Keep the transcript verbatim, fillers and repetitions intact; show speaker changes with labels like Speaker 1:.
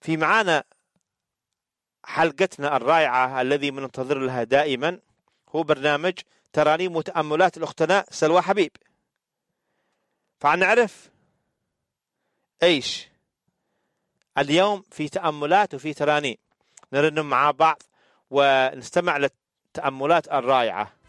Speaker 1: في معانا حلقتنا الرائعة الذي مننتظر لها دائما، هو برنامج ترانيم وتأملات الأختنا سلوى حبيب. فنعرف ايش اليوم في تأملات وفي ترانيم، نرنم مع بعض ونستمع للتأملات الرائعة.